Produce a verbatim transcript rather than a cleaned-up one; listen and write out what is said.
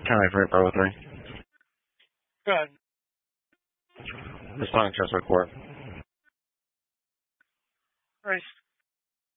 County Frank Bar with me. Good. Responding to trust report. Right.